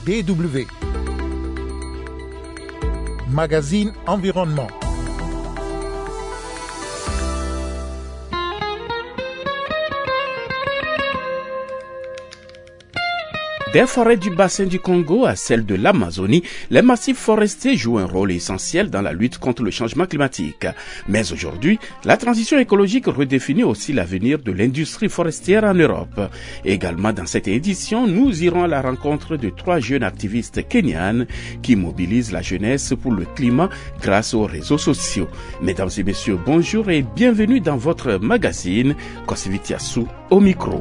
BW. Magazine Environnement. Des forêts du bassin du Congo à celles de l'Amazonie, les massifs forestiers jouent un rôle essentiel dans la lutte contre le changement climatique. Mais aujourd'hui, la transition écologique redéfinit aussi l'avenir de l'industrie forestière en Europe. Également dans cette édition, nous irons à la rencontre de 3 jeunes activistes kenyanes qui mobilisent la jeunesse pour le climat grâce aux réseaux sociaux. Mesdames et messieurs, bonjour et bienvenue dans votre magazine Kosivitiasu au micro.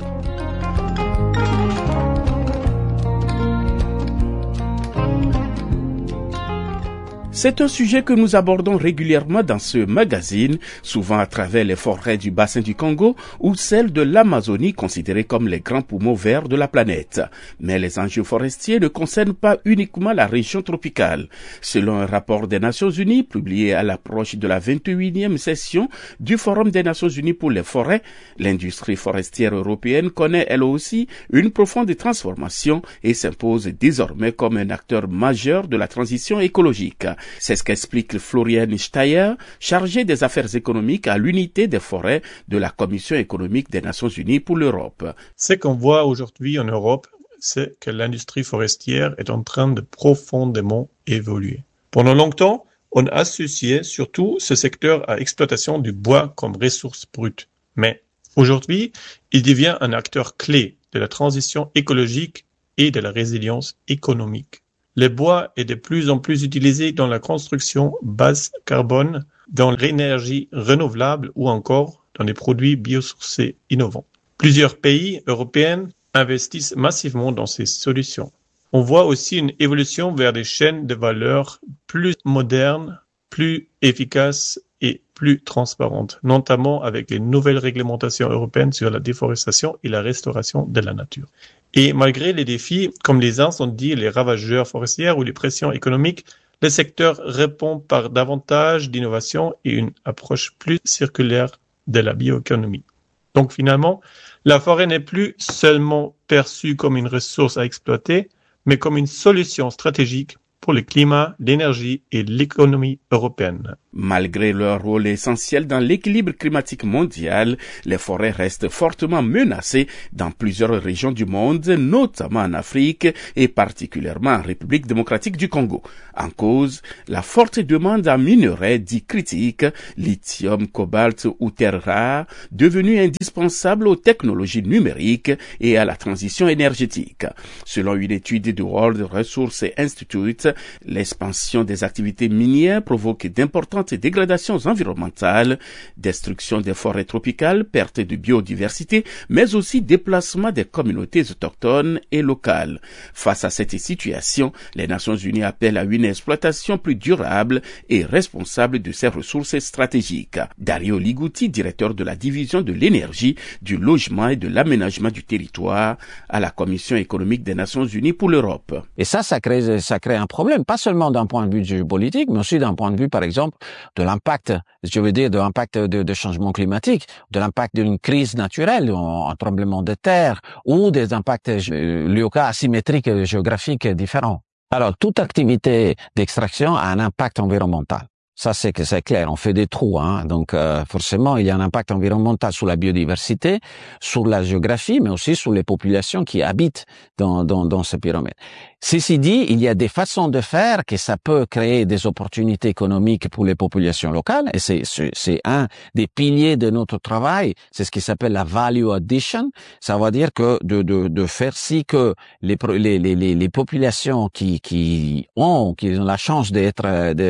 C'est un sujet que nous abordons régulièrement dans ce magazine, souvent à travers les forêts du bassin du Congo ou celles de l'Amazonie considérées comme les grands poumons verts de la planète. Mais les enjeux forestiers ne concernent pas uniquement la région tropicale. Selon un rapport des Nations Unies publié à l'approche de la 28e session du Forum des Nations Unies pour les forêts, l'industrie forestière européenne connaît elle aussi une profonde transformation et s'impose désormais comme un acteur majeur de la transition écologique. C'est ce qu'explique Florian Steyer, chargé des affaires économiques à l'unité des forêts de la Commission économique des Nations Unies pour l'Europe. Ce qu'on voit aujourd'hui en Europe, c'est que l'industrie forestière est en train de profondément évoluer. Pendant longtemps, on associait surtout ce secteur à l'exploitation du bois comme ressource brute. Mais aujourd'hui, il devient un acteur clé de la transition écologique et de la résilience économique. Le bois est de plus en plus utilisé dans la construction basse carbone, dans l'énergie renouvelable ou encore dans les produits biosourcés innovants. Plusieurs pays européens investissent massivement dans ces solutions. On voit aussi une évolution vers des chaînes de valeur plus modernes, plus efficaces et plus transparentes, notamment avec les nouvelles réglementations européennes sur la déforestation et la restauration de la nature. Et malgré les défis, comme les incendies, les ravageurs forestiers ou les pressions économiques, le secteur répond par davantage d'innovation et une approche plus circulaire de la bioéconomie. Donc finalement, la forêt n'est plus seulement perçue comme une ressource à exploiter, mais comme une solution stratégique pour le climat, l'énergie et l'économie européenne. Malgré leur rôle essentiel dans l'équilibre climatique mondial, les forêts restent fortement menacées dans plusieurs régions du monde, notamment en Afrique et particulièrement en République démocratique du Congo. En cause, la forte demande en minerais dits critiques, lithium, cobalt ou terres rares, devenus indispensables aux technologies numériques et à la transition énergétique. Selon une étude du World Resources Institute, l'expansion des activités minières provoque d'importantes dégradations environnementales, destruction des forêts tropicales, perte de biodiversité, mais aussi déplacement des communautés autochtones et locales. Face à cette situation, les Nations Unies appellent à une exploitation plus durable et responsable de ces ressources stratégiques. Dario Liguti, directeur de la division de l'énergie, du logement et de l'aménagement du territoire à la Commission économique des Nations Unies pour l'Europe. Et ça crée un problème, pas seulement d'un point de vue géopolitique, mais aussi d'un point de vue, par exemple, de l'impact, de l'impact de changement climatique, de l'impact d'une crise naturelle, un tremblement de terre, ou des impacts liés asymétriques géographiques différents. Alors, toute activité d'extraction a un impact environnemental. Ça, c'est clair. On fait des trous, donc forcément, il y a un impact environnemental sur la biodiversité, sur la géographie, mais aussi sur les populations qui habitent dans ce périmètre. Ceci dit, il y a des façons de faire que ça peut créer des opportunités économiques pour les populations locales, et c'est un des piliers de notre travail. C'est ce qui s'appelle la value addition. Ça veut dire que de faire si que les populations qui ont la chance d'être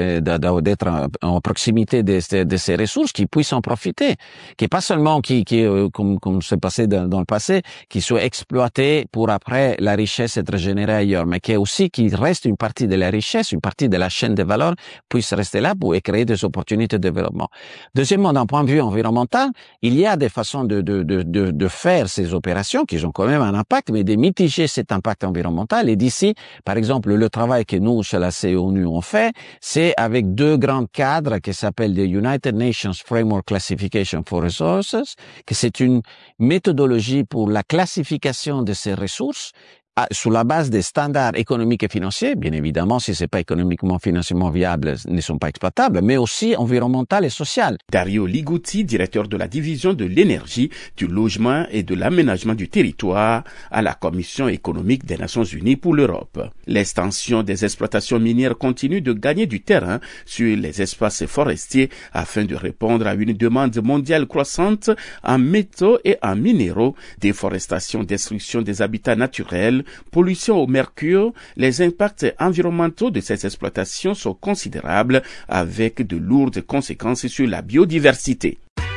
en proximité de ces ressources, qui puissent en profiter, qui pas seulement comme c'est passé dans le passé, qui soient exploités pour après la richesse être générée ailleurs, mais qu'il reste une partie de la richesse, une partie de la chaîne de valeur puisse rester là pour créer des opportunités de développement. Deuxièmement, d'un point de vue environnemental, il y a des façons de faire ces opérations qui ont quand même un impact, mais de mitiger cet impact environnemental. Et d'ici, par exemple, le travail que nous, chez la CONU, on fait, c'est avec 2 grands cadres qui s'appellent the United Nations Framework Classification for Resources, que c'est une méthodologie pour la classification de ces ressources sous la base des standards économiques et financiers, bien évidemment, si c'est pas économiquement, financièrement viable, ne sont pas exploitables, mais aussi environnemental et social. Dario Ligouti, directeur de la division de l'énergie, du logement et de l'aménagement du territoire à la Commission économique des Nations Unies pour l'Europe. L'extension des exploitations minières continue de gagner du terrain sur les espaces forestiers afin de répondre à une demande mondiale croissante en métaux et en minéraux, déforestation, destruction des habitats naturels, pollution au mercure. Les impacts environnementaux de ces exploitations sont considérables avec de lourdes conséquences sur la biodiversité.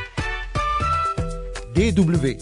DW.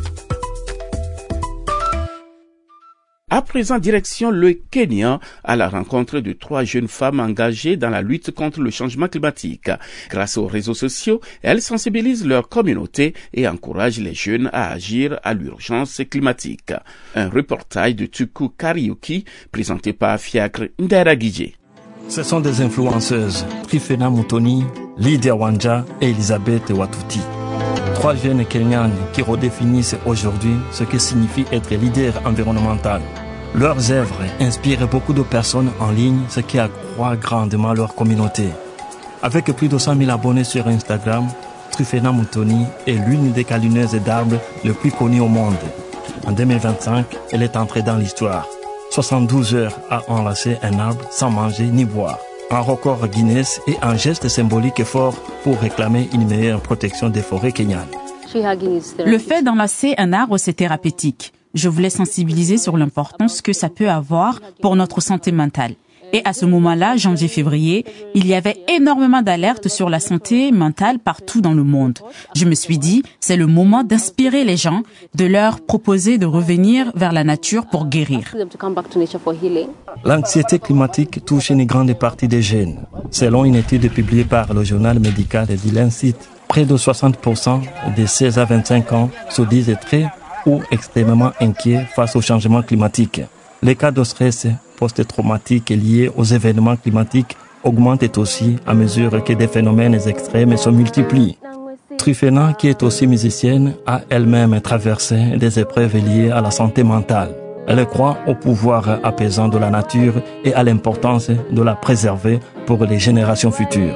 À présent, direction le Kenya, à la rencontre de 3 jeunes femmes engagées dans la lutte contre le changement climatique. Grâce aux réseaux sociaux, elles sensibilisent leur communauté et encouragent les jeunes à agir à l'urgence climatique. Un reportage de Tuku Kariuki, présenté par Fiacre Ndaragije. Ce sont des influenceuses, Trifena Mutoni, Lydia Wanja et Elisabeth Watuti. 3 jeunes Kenyanes qui redéfinissent aujourd'hui ce que signifie être leader environnemental. Leurs œuvres inspirent beaucoup de personnes en ligne, ce qui accroît grandement leur communauté. Avec plus de 100 000 abonnés sur Instagram, Trifena Mutoni est l'une des câlineuses d'arbres les plus connues au monde. En 2025, elle est entrée dans l'histoire. 72 heures à enlacer un arbre sans manger ni boire. Un record Guinness et un geste symbolique fort pour réclamer une meilleure protection des forêts kenyanes. Le fait d'enlacer un arbre, c'est thérapeutique. Je voulais sensibiliser sur l'importance que ça peut avoir pour notre santé mentale. Et à ce moment-là, janvier-février, il y avait énormément d'alertes sur la santé mentale partout dans le monde. Je me suis dit, c'est le moment d'inspirer les gens, de leur proposer de revenir vers la nature pour guérir. L'anxiété climatique touche une grande partie des jeunes. Selon une étude publiée par le journal médical The Lancet, près de 60% des 16 à 25 ans se disent très ou extrêmement inquiets face au changement climatique. Les cas de stress post-traumatique liés aux événements climatiques augmentent aussi à mesure que des phénomènes extrêmes se multiplient. Trifena, qui est aussi musicienne, a elle-même traversé des épreuves liées à la santé mentale. Elle croit au pouvoir apaisant de la nature et à l'importance de la préserver pour les générations futures.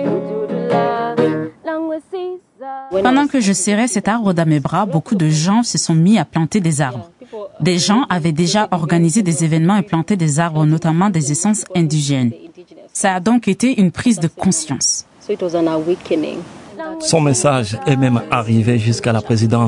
Pendant que je serrais cet arbre dans mes bras, beaucoup de gens se sont mis à planter des arbres. Des gens avaient déjà organisé des événements et planté des arbres, notamment des essences indigènes. Ça a donc été une prise de conscience. Son message est même arrivé jusqu'à la présidence